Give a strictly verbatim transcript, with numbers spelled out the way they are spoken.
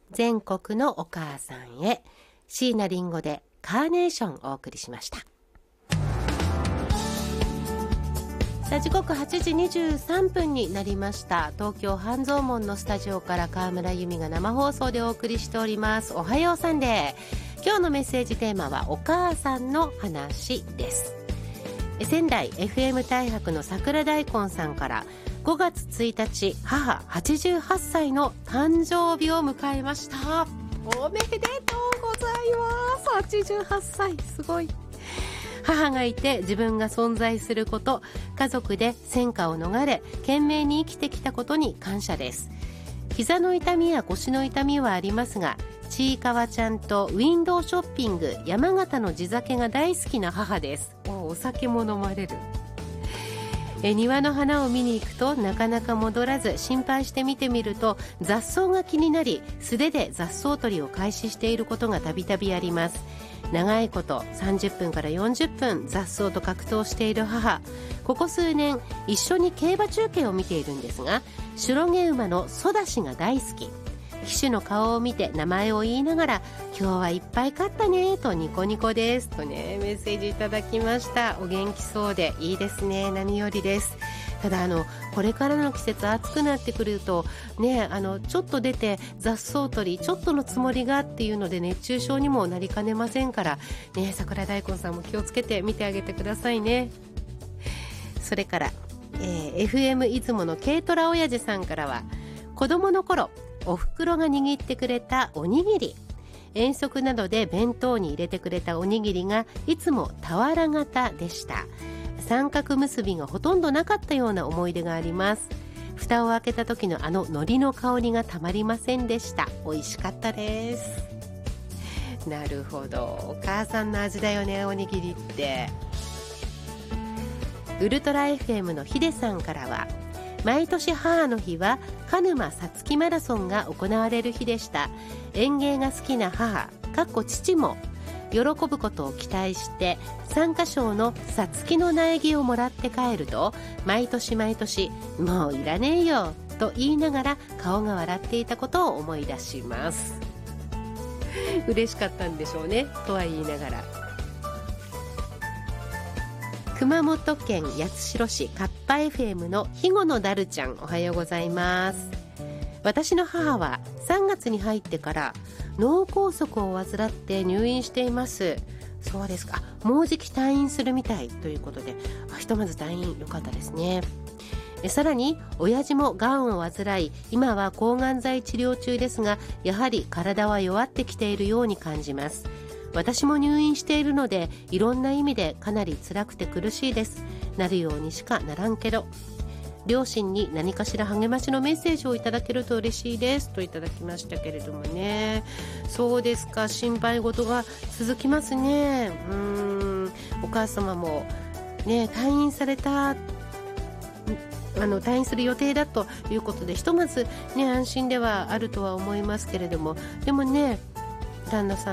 全国のお母さんへ、椎名林檎でカーネーションお送りしました。さあ時刻はちじにじゅうさんぷんになりました。東京半蔵門のスタジオから川村由美が生放送でお送りしております。おはようサンデー。今日のメッセージテーマはお母さんの話です。仙台 エフエム 大白の桜大根さんから、ごがつついたち母はちじゅうはっさいの誕生日を迎えました。おめでとうございます。はちじゅうはっさい、すごい。母がいて自分が存在すること、家族で戦火を逃れ懸命に生きてきたことに感謝です。膝の痛みや腰の痛みはありますが、ちいかわちゃんとウィンドウショッピング、山形の地酒が大好きな母です。 お, お酒も飲まれる。え庭の花を見に行くとなかなか戻らず、心配して見てみると雑草が気になり、素手で雑草取りを開始していることがたびたびあります。長いことさんじゅっぷんからよんじゅっぷん雑草と格闘している母。ここ数年一緒に競馬中継を見ているんですが、白毛馬のソダシが大好き。騎手の顔を見て名前を言いながら、今日はいっぱい勝ったねとニコニコですとね、メッセージいただきました。お元気そうでいいですね。何よりです。ただあのこれからの季節暑くなってくるとね、あのちょっと出て雑草取りちょっとのつもりがっていうので熱中症にもなりかねませんからね、桜大根さんも気をつけて見てあげてくださいね。それから、えー、エフエム 出雲の軽トラ親父さんからは、子供の頃お袋が握ってくれたおにぎり、遠足などで弁当に入れてくれたおにぎりがいつも俵型でした。三角結びがほとんどなかったような思い出があります。蓋を開けた時のあの海苔の香りがたまりませんでした。美味しかったです。なるほど、お母さんの味だよね、おにぎりって。ウルトラ エフエム のヒデさんからは、毎年母の日は鹿沼さつきマラソンが行われる日でした。園芸が好きな母かっこ父も喜ぶことを期待して参加賞のさつきの苗木をもらって帰ると、毎年毎年もういらねえよと言いながら顔が笑っていたことを思い出します。嬉しかったんでしょうね、とは言いながら。熊本県八代市カッパ エフエム のひごのだるちゃん、おはようございます。私の母はさんがつに入ってから脳梗塞を患って入院しています。そうですか、もうじき退院するみたいということで、あひとまず退院よかったですね。えさらに親父もがんを患い、今は抗がん剤治療中ですが、やはり体は弱ってきているように感じます。私も入院しているので、いろんな意味でかなり辛くて苦しいです。なるようにしかならんけど、両親に何かしら励ましのメッセージをいただけると嬉しいですといただきましたけれどもね。そうですか、心配事が続きますね。うーん、お母様もね、退院されたあの退院する予定だということで、ひとまずね安心ではあるとは思いますけれども、でもね、旦那さん